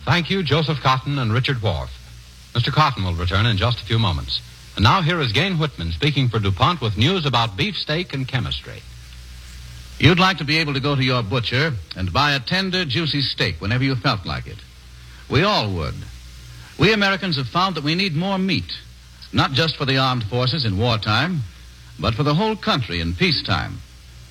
Thank you, Joseph Cotton and Richard Wharf. Mr. Cotton will return in just a few moments. And now here is Gain Whitman speaking for DuPont with news about beefsteak and chemistry. You'd like to be able to go to your butcher and buy a tender, juicy steak whenever you felt like it. We all would. We Americans have found that we need more meat, not just for the armed forces in wartime, but for the whole country in peacetime.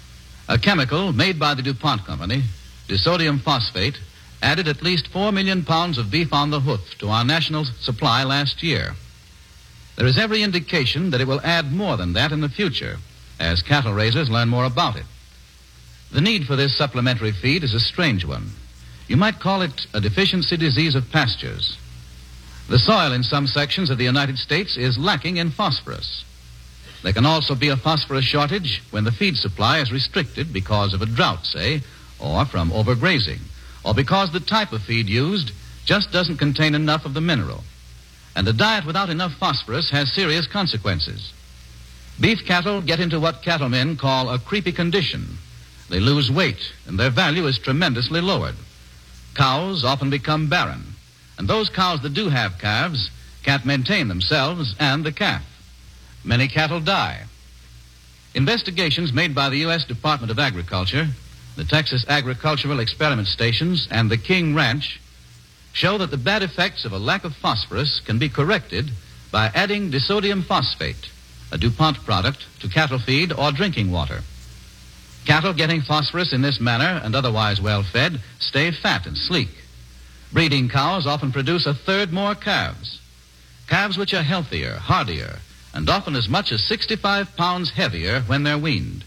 A chemical made by the DuPont Company, disodium phosphate, added at least 4 million pounds of beef on the hoof to our national supply last year. There is every indication that it will add more than that in the future, as cattle raisers learn more about it. The need for this supplementary feed is a strange one. You might call it a deficiency disease of pastures. The soil in some sections of the United States is lacking in phosphorus. There can also be a phosphorus shortage when the feed supply is restricted because of a drought, say, or from overgrazing, or because the type of feed used just doesn't contain enough of the mineral. And a diet without enough phosphorus has serious consequences. Beef cattle get into what cattlemen call a creepy condition. They lose weight, and their value is tremendously lowered. Cows often become barren, and those cows that do have calves can't maintain themselves and the calf. Many cattle die. Investigations made by the U.S. Department of Agriculture, the Texas Agricultural Experiment Stations, and the King Ranch show that the bad effects of a lack of phosphorus can be corrected by adding disodium phosphate, a DuPont product, to cattle feed or drinking water. Cattle getting phosphorus in this manner and otherwise well-fed stay fat and sleek. Breeding cows often produce a third more calves. Calves which are healthier, hardier, and often as much as 65 pounds heavier when they're weaned.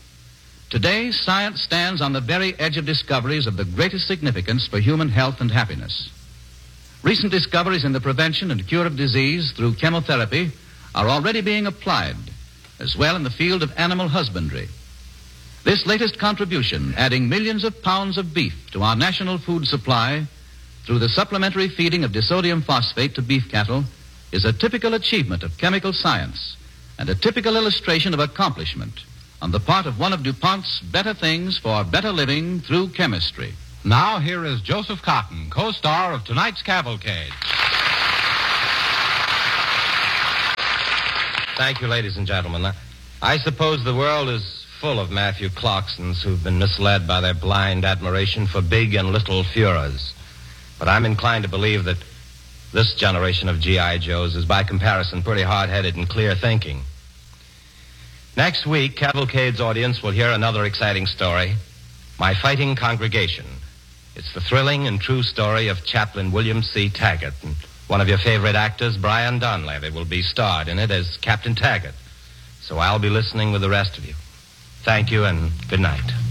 Today, science stands on the very edge of discoveries of the greatest significance for human health and happiness. Recent discoveries in the prevention and cure of disease through chemotherapy are already being applied, as well in the field of animal husbandry. This latest contribution, adding millions of pounds of beef to our national food supply through the supplementary feeding of disodium phosphate to beef cattle, is a typical achievement of chemical science and a typical illustration of accomplishment on the part of one of DuPont's better things for better living through chemistry. Now here is Joseph Cotton, co-star of tonight's Cavalcade. Thank you, ladies and gentlemen. I suppose the world is full of Matthew Clarksons who've been misled by their blind admiration for big and little Fuhrers. But I'm inclined to believe that this generation of G.I. Joes is, by comparison, pretty hard-headed and clear-thinking. Next week, Cavalcade's audience will hear another exciting story, My Fighting Congregation. It's the thrilling and true story of Chaplain William C. Taggart, and one of your favorite actors, Brian Donlevy, will be starred in it as Captain Taggart. So I'll be listening with the rest of you. Thank you and good night.